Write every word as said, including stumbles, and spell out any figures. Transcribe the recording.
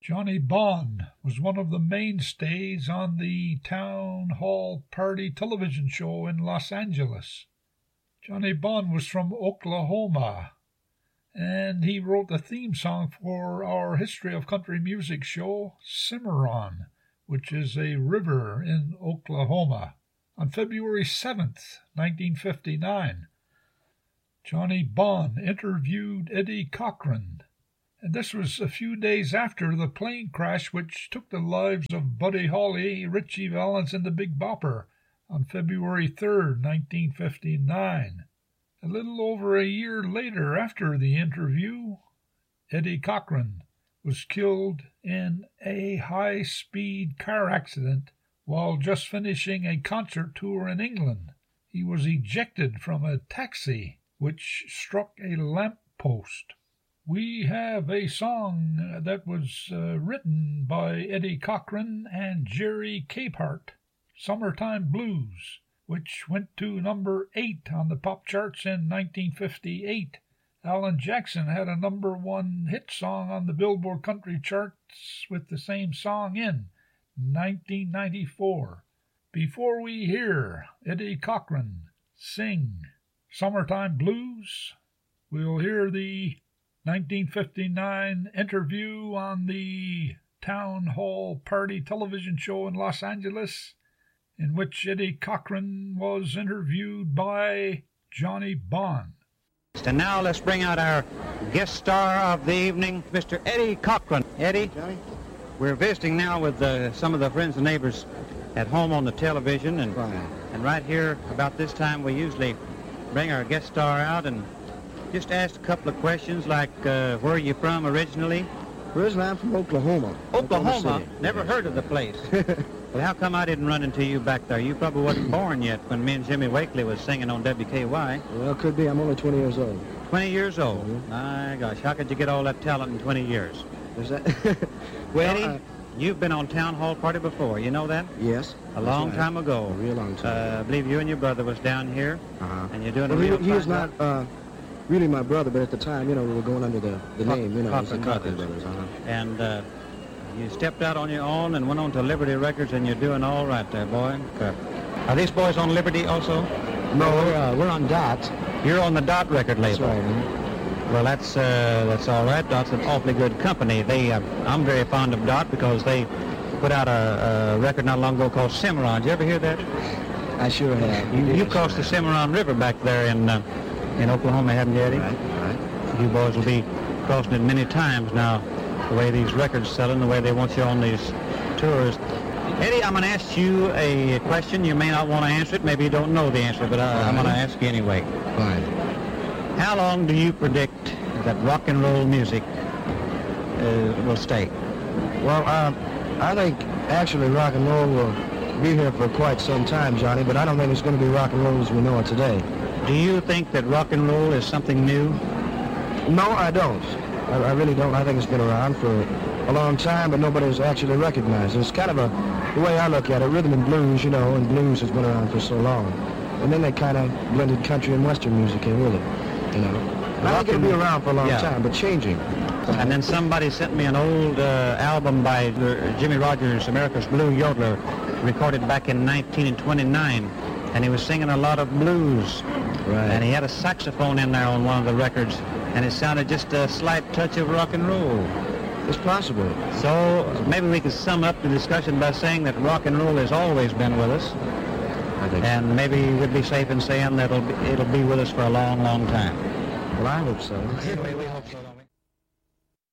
Johnny Bond was one of the mainstays on the Town Hall Party television show in Los Angeles. Johnny Bond was from Oklahoma, and he wrote the theme song for our History of Country Music show, Cimarron, which is a river in Oklahoma. On February seventh, nineteen fifty-nine, Johnny Bond interviewed Eddie Cochran, and this was a few days after the plane crash which took the lives of Buddy Holly, Ritchie Valens, and the Big Bopper on February third, nineteen fifty-nine. A little over a year later, after the interview, Eddie Cochran was killed in a high-speed car accident while just finishing a concert tour in England. He was ejected from a taxi which struck a lamp post. We have a song that was uh, written by Eddie Cochran and Jerry Capehart, Summertime Blues, which went to number eight on the pop charts in nineteen fifty-eight. Alan Jackson had a number one hit song on the Billboard Country charts with the same song in nineteen ninety-four. Before we hear Eddie Cochran sing Summertime Blues, we'll hear the nineteen fifty-nine interview on the Town Hall Party television show in Los Angeles, in which Eddie Cochran was interviewed by Johnny Bond. And now let's bring out our guest star of the evening, Mister Eddie Cochran. Eddie, Johnny? We're visiting now with uh, some of the friends and neighbors at home on the television, and Fine. and right here about this time we usually bring our guest star out and just ask a couple of questions like uh, where are you from originally? Originally, I'm from Oklahoma. Oklahoma? City. Never Yes. heard of the place. Well, how come I didn't run into you back there? You probably wasn't born yet when me and Jimmy Wakely was singing on W K Y. Well, could be. I'm only twenty years old. twenty years old? Mhm. My gosh, how could you get all that talent in twenty years? Is that? Well, Well, Eddie, I- you've been on Town Hall Party before, you know that? Yes. A that's long right. time ago. A real long time. Uh, I believe you and your brother was down here, uh-huh. and you're doing Well, a he, real he was fine not uh, really my brother, but at the time, you know, we were going under the, the Co- name, you know, it was the Cochran Cochran Brothers. Brothers. Uh-huh. And uh, you stepped out on your own and went on to Liberty Records, and you're doing all right there, boy. Uh, are these boys on Liberty also? No, we're, uh, we're on Dot. You're on the Dot record That's label. right. huh? Well, that's uh, that's all right. Dot's an awfully good company. They, uh, I'm very fond of Dot because they put out a, a record not long ago called Cimarron. Did you ever hear that? I sure have. You, you Yes. crossed the Cimarron River back there in uh, in Oklahoma, haven't you, Eddie? Right, right. You boys will be crossing it many times now, the way these records selling, the way they want you on these tours. Eddie, I'm going to ask you a question. You may not want to answer it. Maybe you don't know the answer, but I, I'm going to ask you anyway. Fine. How long do you predict that rock and roll music uh, will stay? Well, uh, I think actually rock and roll will be here for quite some time, Johnny, but I don't think it's going to be rock and roll as we know it today. Do you think that rock and roll is something new? No, I don't. I, I really don't. I think it's been around for a long time, but nobody's actually recognized it. It's kind of a, the way I look at it, rhythm and blues, you know, and blues has been around for so long. And then they kind of blended country and western music in with it, you know. And I think it'll be around for a long Yeah. time, but changing. And then somebody sent me an old uh, album by uh, Jimmy Rogers, America's Blue Yodeler, recorded back in nineteen twenty-nine, and he was singing a lot of blues. Right. And he had a saxophone in there on one of the records, and it sounded just a slight touch of rock and roll. It's possible. So maybe we could sum up the discussion by saying that rock and roll has always been with us, I think. and maybe we'd be safe in saying that it'll be, it'll be with us for a long, long time. Well, I hope so. Anyway, we hope so.